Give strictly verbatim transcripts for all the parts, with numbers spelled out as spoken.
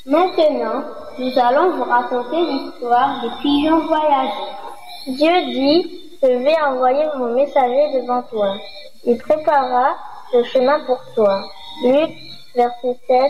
Maintenant, nous allons vous raconter l'histoire des pigeons voyageurs. Dieu dit, je vais envoyer mon messager devant toi. Il préparera le chemin pour toi. Luc, verset sept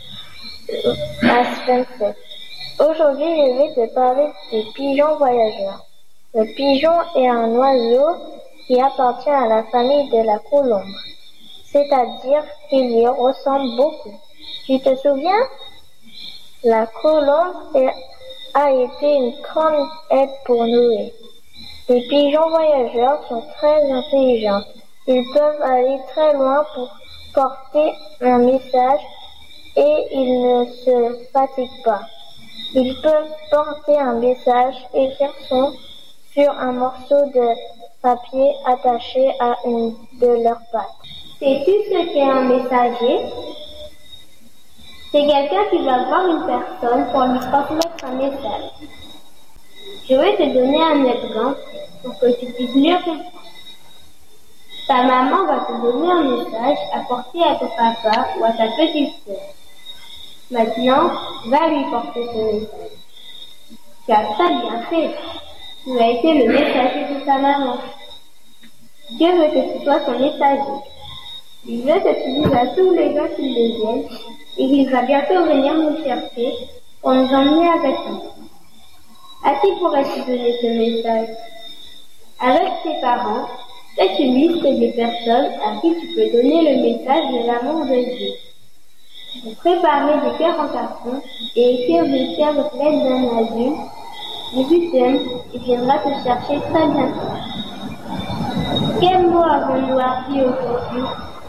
à vingt-sept. Aujourd'hui, je vais te parler des pigeons voyageurs. Le pigeon est un oiseau qui appartient à la famille de la colombe, c'est-à-dire qu'il y ressemble beaucoup. Tu te souviens? La colombe a été une grande aide pour Noé. Les pigeons voyageurs sont très intelligents. Ils peuvent aller très loin pour porter un message et ils ne se fatiguent pas. Ils peuvent porter un message écrire son sur un morceau de papier attaché à une de leurs pattes. Sais-tu ce qu'est un messager? C'est quelqu'un qui va voir une personne pour lui transmettre un message. Je vais te donner un exemple pour que tu puisses mieux comprendre. Ta maman va te donner un message à porter à ton papa ou à ta petite sœur. Maintenant, va lui porter ce message. Tu as très bien fait. Tu as été le messager de ta maman. Dieu veut que tu sois son messager. Il veut que tu dises à tous les gens qu'il les aime et qu'il va bientôt venir nous chercher pour nous emmener avec lui. À qui pourrais-tu donner ce message? Avec tes parents, fais une liste des personnes à qui tu peux donner le message de l'amour de Dieu. Vous préparez des cœurs en carton et écrire des cœurs pleines d'un adulte. Jésus t'aime et viendra te chercher très bientôt. Quel mot avons-nous appris aujourd'hui?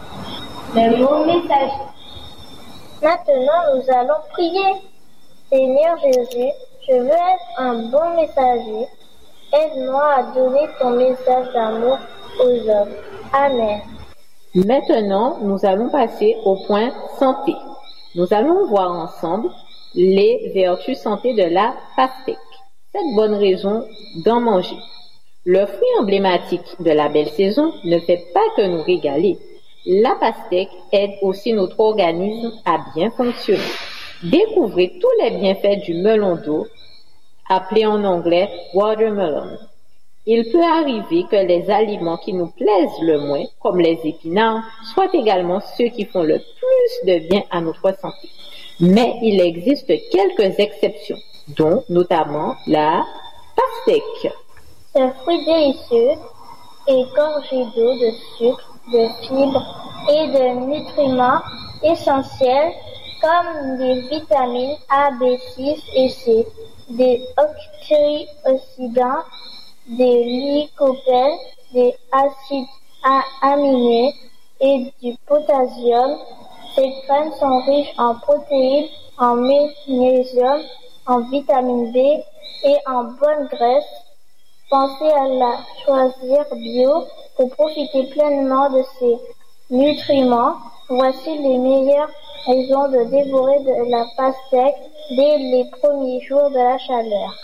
Le mot messager. Maintenant, nous allons prier. Seigneur Jésus, je veux être un bon messager. Aide-moi à donner ton message d'amour aux hommes. Amen. Maintenant, nous allons passer au point santé. Nous allons voir ensemble les vertus santé de la pastèque. Cette bonne raison d'en manger. Le fruit emblématique de la belle saison ne fait pas que nous régaler. La pastèque aide aussi notre organisme à bien fonctionner. Découvrez tous les bienfaits du melon d'eau, appelé en anglais watermelon. Il peut arriver que les aliments qui nous plaisent le moins, comme les épinards, soient également ceux qui font le plus de bien à notre santé. Mais il existe quelques exceptions, dont notamment la pastèque. Ce fruit délicieux est gorgé d'eau, de sucre, de fibres et de nutriments essentiels comme des vitamines A, B six et C, des antioxydants, des lycopènes, des acides aminés et du potassium. Ces graines sont riches en protéines, en magnésium, en vitamine B et en bonne graisse. Pensez à la choisir bio pour profiter pleinement de ces nutriments. Voici les meilleures raisons de dévorer de la pastèque dès les premiers jours de la chaleur.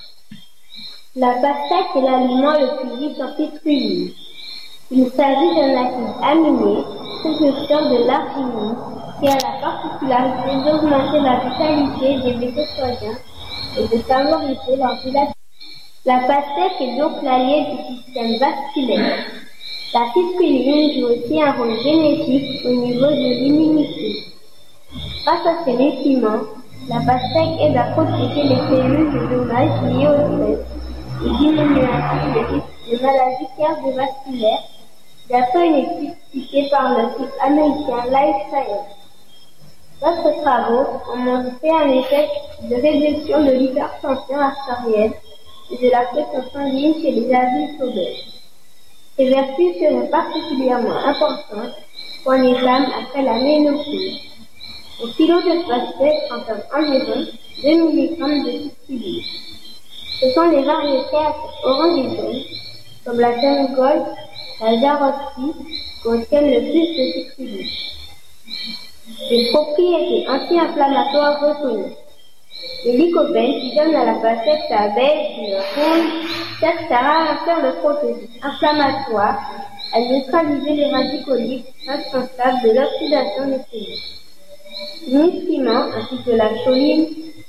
La pastèque est l'aliment le plus riche en citrulline. Il s'agit d'un acide aminé, précurseur de l'arginine, qui a la particularité d'augmenter la vitalité des vaisseaux sanguins et de favoriser leur dilatation. La pastèque est donc l'allié du système vasculaire. La citrulline joue aussi un rôle bénéfique au niveau de l'immunité. Grâce à ces nutriments, la pastèque aide à protéger les cellules des dommages liés au stress et diminue ainsi le risque de maladies cardiovasculaires, d'après une étude citée par le site américain Life Science. D'autres travaux ont montré un effet de réduction de l'hypertension artérielle et de la pression sanguine chez les adultes obèses. Ces vertus seront particulièrement importantes pour les femmes après la ménopause. Au kilo de pastèque contient environ deux milligrammes de citrulline. Ce sont les variétés orange et jaune, comme la Gold, la Jarosky, qui contiennent le plus de citrulline. Les propriétés anti-inflammatoires reconnues. Le lycopène qui donne à la pastèque sa belle couleur rouge sert à ralentir le processus inflammatoire, à neutraliser les radicaux libres responsables de l'oxydation des cellules. Les nutriments ainsi que la choline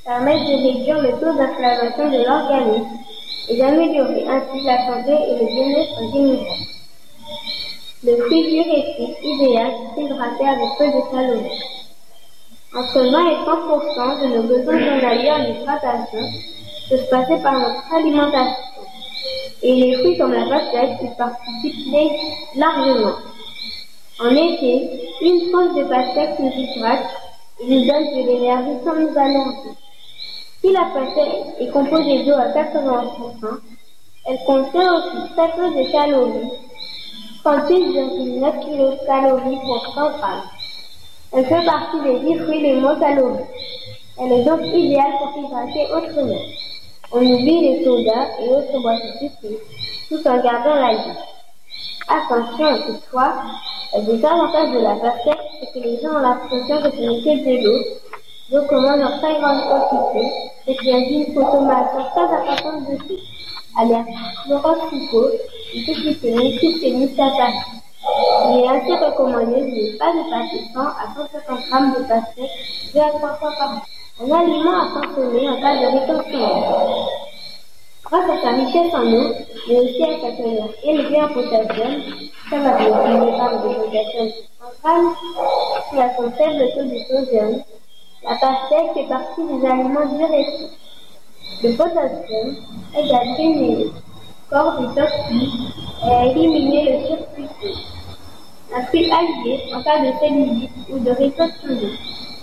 permettent de réduire le taux d'inflammation de l'organisme et d'améliorer ainsi la santé et le bien-être des migrants. Le fruit diurétique idéal pour s'hydrater avec peu de calories. Entre vingt et trente pour cent de nos besoins journaliers en hydratation peuvent passer par notre alimentation. Et les fruits comme la pastèque y participent largement. En été, une tranche de pastèque nous hydrate et nous donne de l'énergie sans nous alourdir. Si la pastèque est composée d'eau à quatre-vingts pour cent, elle contient aussi très peu de calories, trente-huit virgule neuf kilocalories pour cent grammes. Elle fait partie des dix fruits les moins caloriques. Elle est donc idéale pour s'hydrater autrement. On oublie les sodas et autres boissons sucrées, tout en gardant la vie. Attention, toutefois, le désavantage de la pastèque, c'est que les gens ont l'impression que ce n'est que de l'eau, d'eau commande en très grande quantité, et qui induit une consommation très importante de sucre. Alerte Florence Foucault, une publicité nutritionniste à Paris. Il est ainsi recommandé de ne pas dépasser cent à cent cinquante grammes de pastèque deux à trois fois par jour. Un aliment à consommer en cas de rétention. Grâce à sa richesse en eau, mais aussi à sa teneur élevée en potassium, ça va de milligrammes de potassium central, et à son faible taux de sodium, la pastèque fait partie des aliments diurétiques. Le potassium aide à drainer le corps des toxines et à éliminer le surplus. Un fruit allié en cas de cellulite ou de rétention d'eau.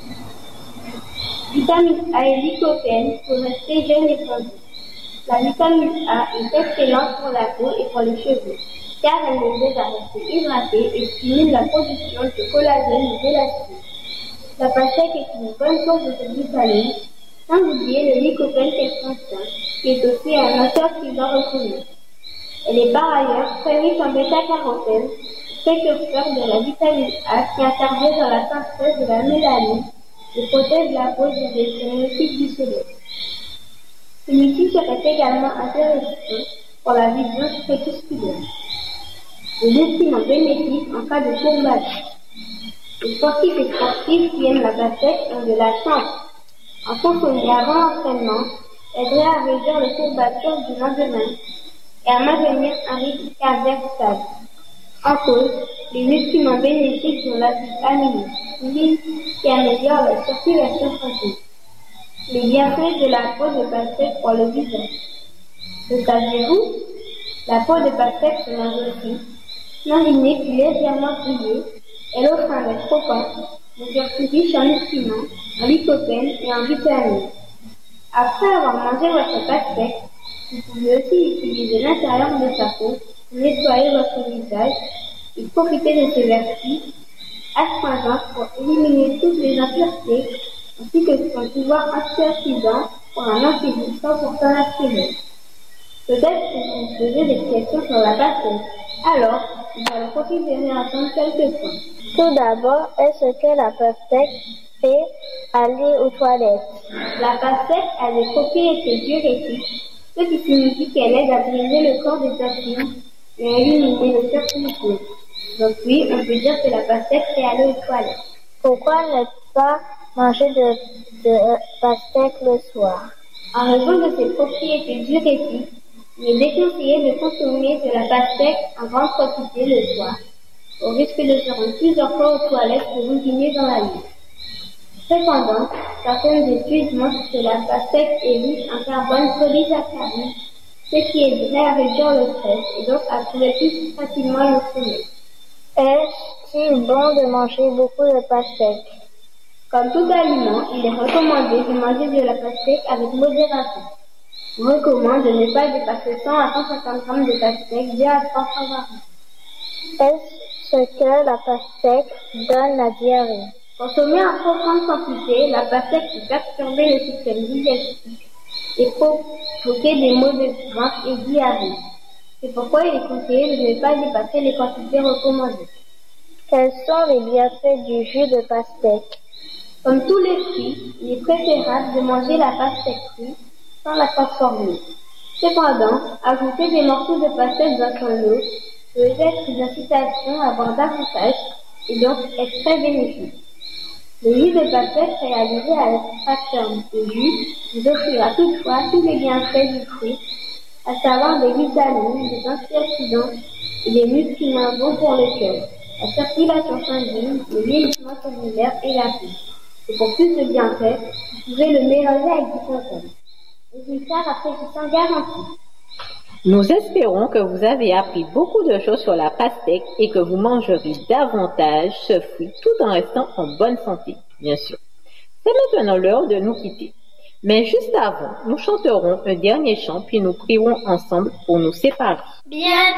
Vitamine A et lycopène pour rester jeune et tendue. La vitamine A est excellente pour la peau et pour les cheveux, car elle les aide à rester hydratée et stimule la production de collagène et d'élastine. La pastèque est une bonne source de cette vitamine, sans oublier le lycopène qu'elle contient, qui est aussi un antioxydant reconnu. Elle est par ailleurs très riche en bêta-carotène, précurseur de la vitamine A qui intervient dans la synthèse de la mélanine et protège la peau des effets négatifs du soleil. Celui-ci serait également intéressant pour la vision crépusculaire. Le nutriments bénéfiques en cas de courbature. Les sportifs et sportives qui aiment la pastèque ont de la chance. En consommer avant l'entraînement aiderait à réduire les courbatures du lendemain et à maintenir un rythme cardiaque stable. En cause, les nutriments bénéfiques sont l'acide aminé, qui améliore la circulation sanguine. Les bienfaits de la peau de pastèque pour le visage. Le saviez-vous? La peau de pastèque se mange aussi, marinée puis légèrement grillée. Elle offre un lait croquant, mais surtout riche en nutriments, en lycopène et en vitamines. Après avoir mangé votre pastèque, vous pouvez aussi utiliser l'intérieur de sa peau pour nettoyer votre visage et profiter de ses vertus astringentes pour éliminer toutes les impuretés ainsi que son pouvoir antioxydant pour un antidote cent pour cent naturel. Peut-être que vous vous posez des questions sur la pastèque. Alors, nous allons considérer ensemble quelques points. Tout d'abord, est-ce que la pastèque fait aller aux toilettes? La pastèque a des propriétés diurétiques, ce qui signifie qu'elle aide à briser le corps des toxines et à éliminer le surplus d'eau. Donc oui, on peut dire que la pastèque fait aller aux toilettes. Pourquoi ne pas manger de, de pastèque le soir? En raison de ses propriétés diurétiques, il est déconseillé de consommer de la pastèque en grande quantité le soir, au risque de se rendre plusieurs fois aux toilettes pour uriner dans la nuit. Cependant, certaines études montrent que la pastèque est riche en carbone polysaccharide, ce qui aiderait à réduire le stress et donc à trouver plus facilement le sommeil. Est-il bon de manger beaucoup de pastèque? Comme tout aliment, il est recommandé de manger de la pastèque avec modération. On recommande de ne pas dépasser cent à cent cinquante grammes de pastèque deux à trois fois par jour. Est-ce que la pastèque donne la diarrhée? Consommée en trop grande quantité, la pastèque peut perturber le système digestif et provoquer des maux de ventre et diarrhée. C'est pourquoi il est conseillé de ne pas dépasser les quantités recommandées. Quels sont les bienfaits du jus de pastèque? Comme tous les fruits, il est préférable de manger la pastèque crue sans la transformer. Cependant, ajouter des morceaux de pastèque dans son eau peut être une incitation à boire davantage et donc être très bénéfique. Le jus de pastèque réalisé à l'extracteur de jus vous offrira toutefois tous les bienfaits du fruit, à savoir des vitamines, des antioxydants et des nutriments bons pour le cœur, la circulation sanguine, le vieillissement cellulaire et la peau. Et pour plus de bienfaits, vous pouvez le mélanger avec du concombre. Résultat rafraîchissant garanti. Nous espérons que vous avez appris beaucoup de choses sur la pastèque et que vous mangerez davantage ce fruit tout en restant en bonne santé, bien sûr. C'est maintenant l'heure de nous quitter. Mais juste avant, nous chanterons un dernier chant puis nous prierons ensemble pour nous séparer. Bien